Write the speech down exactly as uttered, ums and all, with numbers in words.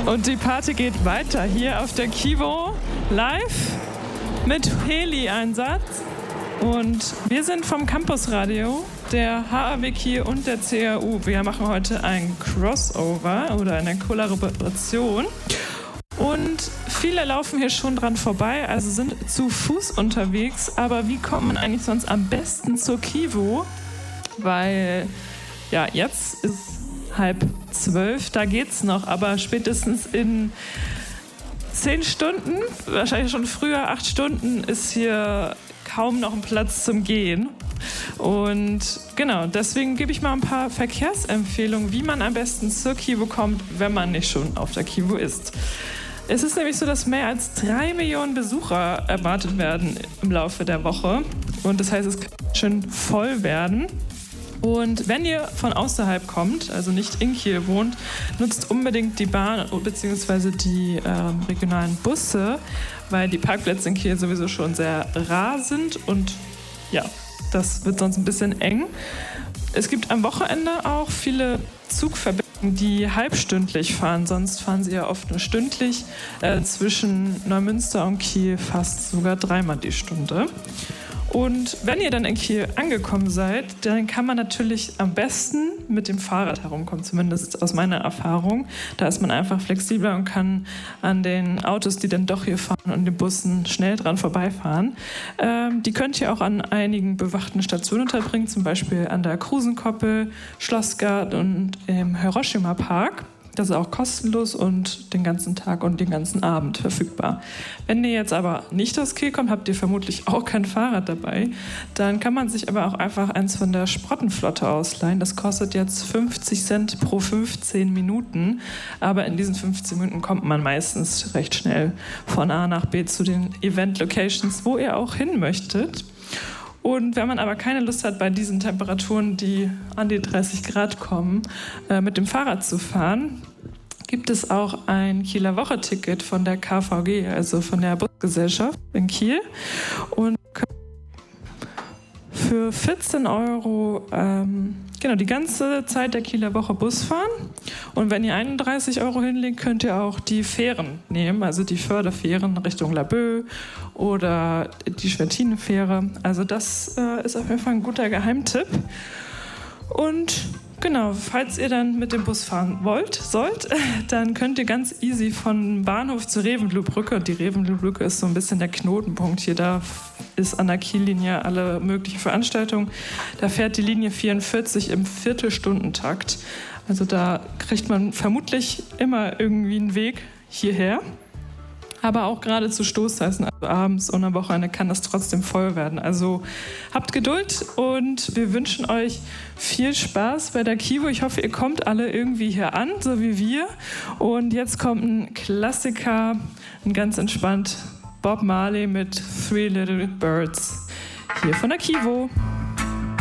Und die Party geht weiter hier auf der Kivo live mit Heli-Einsatz. Und wir sind vom Campusradio, der H A W Kiel und der C A U. Wir machen heute ein Crossover oder eine Kollaboration. Und viele laufen hier schon dran vorbei, also sind zu Fuß unterwegs. Aber wie kommt man eigentlich sonst am besten zur Kivo? Weil, ja, jetzt ist halb zwölf, da geht's noch, aber spätestens in zehn Stunden, wahrscheinlich schon früher, acht Stunden, ist hier kaum noch ein Platz zum Gehen. Und genau, deswegen gebe ich mal ein paar Verkehrsempfehlungen, wie man am besten zur Kivo kommt, wenn man nicht schon auf der Kivo ist. Es ist nämlich so, dass mehr als drei Millionen Besucher erwartet werden im Laufe der Woche. Und das heißt, es kann schön voll werden. Und wenn ihr von außerhalb kommt, also nicht in Kiel wohnt, nutzt unbedingt die Bahn bzw. die ähm, regionalen Busse, weil die Parkplätze in Kiel sowieso schon sehr rar sind und ja, das wird sonst ein bisschen eng. Es gibt am Wochenende auch viele Zugverbindungen, die halbstündlich fahren, sonst fahren sie ja oft nur stündlich, äh, zwischen Neumünster und Kiel fast sogar dreimal die Stunde. Und wenn ihr dann in Kiel angekommen seid, dann kann man natürlich am besten mit dem Fahrrad herumkommen, zumindest aus meiner Erfahrung. Da ist man einfach flexibler und kann an den Autos, die dann doch hier fahren und den Bussen schnell dran vorbeifahren. Ähm, die könnt ihr auch an einigen bewachten Stationen unterbringen, zum Beispiel an der Krusenkoppel, Schlossgarten und im Hiroshima Park. Das ist auch kostenlos und den ganzen Tag und den ganzen Abend verfügbar. Wenn ihr jetzt aber nicht aus Kiel kommt, habt ihr vermutlich auch kein Fahrrad dabei. Dann kann man sich aber auch einfach eins von der Sprottenflotte ausleihen. Das kostet jetzt fünfzig Cent pro fünfzehn Minuten. Aber in diesen fünfzehn Minuten kommt man meistens recht schnell von A nach B zu den Event-Locations, wo ihr auch hin möchtet. Und wenn man aber keine Lust hat, bei diesen Temperaturen, die an die dreißig Grad kommen, äh, mit dem Fahrrad zu fahren, gibt es auch ein Kieler Woche-Ticket von der K V G, also von der Busgesellschaft in Kiel. Und für vierzehn Euro ähm, genau die ganze Zeit der Kieler Woche Bus fahren. Und wenn ihr einunddreißig Euro hinlegt, könnt ihr auch die Fähren nehmen, also die Förderfähren Richtung Laboe oder die Schwertinenfähre. Also das äh, ist auf jeden Fall ein guter Geheimtipp. Und genau, falls ihr dann mit dem Bus fahren wollt, sollt, dann könnt ihr ganz easy von Bahnhof zur Reventlowbrücke, und die Reventlowbrücke ist so ein bisschen der Knotenpunkt hier, da ist an der Kiellinie alle möglichen Veranstaltungen. Da fährt die Linie vierundvierzig im Viertelstundentakt. Also da kriegt man vermutlich immer irgendwie einen Weg hierher. Aber auch gerade zu Stoßzeiten, also abends und am Wochenende, kann das trotzdem voll werden. Also habt Geduld und wir wünschen euch viel Spaß bei der Kivo. Ich hoffe, ihr kommt alle irgendwie hier an, so wie wir. Und jetzt kommt ein Klassiker, ein ganz entspannt Bob Marley mit Three Little Birds hier von der Kivo.